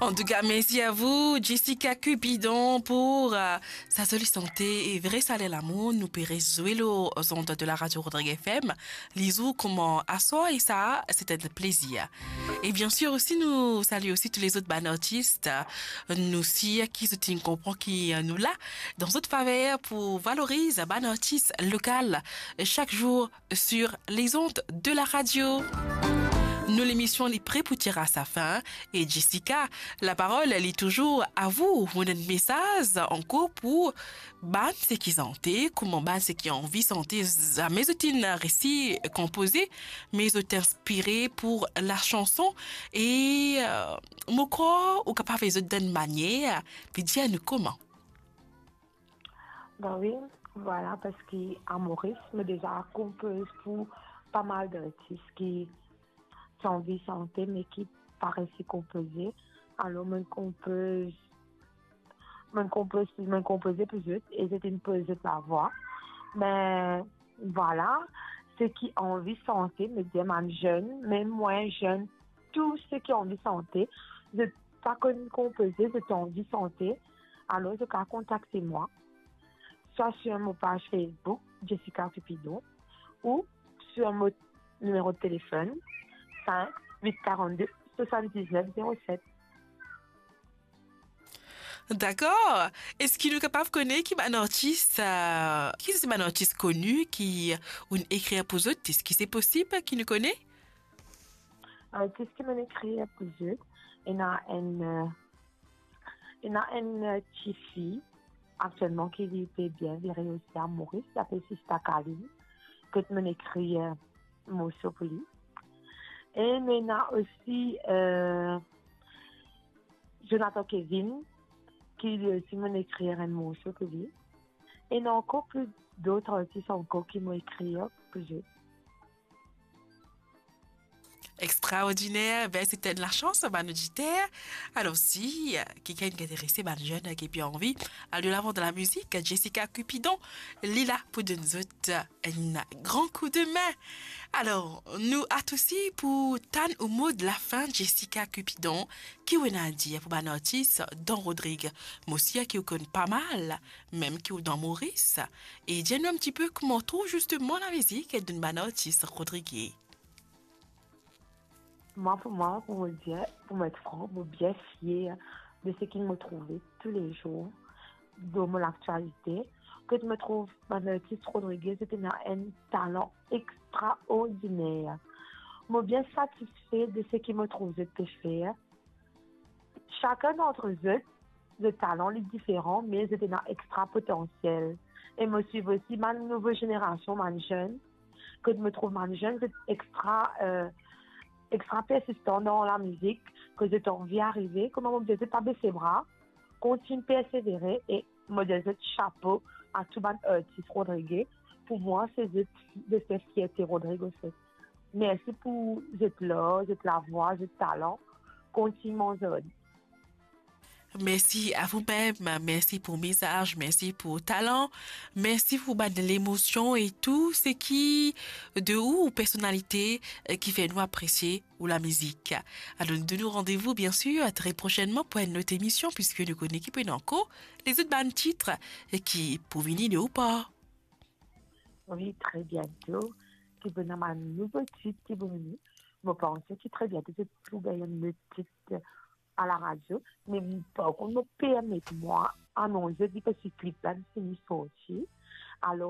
En tout cas, merci à vous, Jessica Cupidon, pour sa jolie santé et vrai saler l'amour. Nous pourrons jouer aux ondes de la radio Rodrigue FM. Lisou, comment à soi et ça, c'était un plaisir. Et bien sûr aussi, nous saluons aussi tous les autres ban artistes, nous aussi, qui se comprend qui nous là, dans notre faveur pour valoriser ban artistes local chaque jour sur les ondes de la radio. Nous, l'émission est prête pour tirer à sa fin. Et Jessica, la parole, elle est toujours à vous. Vous avez un message encore pour ban ce qui santé, comment ban ce qui a envie santé, mais aussi un récit composé, mais aussi inspiré pour la chanson. Et, mon corps, ou capable de d'une manière, puis dire nous comment. Ben oui, voilà, parce qu'à Maurice, me déjà compose pour pas mal d'artistes qui sont vie santé, mais qui paraissent composés. Alors, me composer plus vite, et c'est une pause de la voix. Mais voilà, ceux qui ont vie santé, me disent même jeunes, même moins jeunes, tous ceux qui ont vie santé, je pas connu composer, je ont vie santé. Alors, je peux contacter moi, soit sur mon page Facebook, Jessica Cupidon, ou sur mon numéro de téléphone, 5 842 79 07. D'accord. Est-ce qu'il est capable de connaître qui est un artiste, qui est un artiste connu, qui, ou une écrit pour eux, est-ce que c'est possible qu'il nous connaît? Qu'est-ce qui m'a écrit à plusieurs? Il y a une petite fille actuellement qui vit bien, virée aussi à Maurice, qui s'appelle Sista Kaline, que tu m'as écrit mon pour lui. Et maintenant aussi Jonathan Kevin, qui lui aussi m'a écrit un morceau pour lui. Et il y a encore plus d'autres artistes encore qui m'ont écrit plusieurs. Extraordinaire, ben c'était de la chance, ben auditeur. Alors si quelqu'un qui est intéressé, ben jeune qui a bien envie, à de l'avant de la musique, Jessica Cupidon, Lila pour de nous autres un grand coup de main. Alors nous hâte aussi pour tan au mot de la fin, Jessica Cupidon, qui on a dit pour un artiste dans Rodrigue, moi aussi qui connaît pas mal, même qui est dans Maurice. Et dis-nous un petit peu comment on trouve justement la musique d'une ban artiste Rodrigue. Moi, pour me dire, pour m'être franc, me bien fier de ce qu'il me trouvait tous les jours dans mon actualité, que je me trouve, l'artiste Rodriguez était un talent extraordinaire. Je suis bien satisfait de ce qu'il me trouve de faire. Chacun d'entre eux, le talent est différent, mais c'était un extra potentiel. Et me suivre aussi ma nouvelle génération, ma jeune, que je me trouve ma jeune, c'est extra persistant dans la musique, que j'ai envie d'arriver, comment on me disait pas baisser bras, continue de persévérer et me disait chapeau à tout le monde Rodriguez. Pour moi, c'est de cette fierté Rodriguez. Merci pour cette là, cette la voix, ce talent. Continue mon zone. Merci à vous-même, merci pour le message, merci pour le talent, merci pour de l'émotion et tout ce qui, de ou personnalité qui fait nous apprécier ou la musique. Alors, de nous rendez-vous, bien sûr, très prochainement pour une autre émission puisque nous connaissons qui peut encore les autres bandes titres qui pour venir de ou pas. Oui, très bientôt. Qui peut avoir un nouveau titre qui va venir. Je pense que très bientôt, c'est tout bien le titre à la radio, mais par contre, me permet moi annoncer que ce clip-là, c'est sorti. Alors,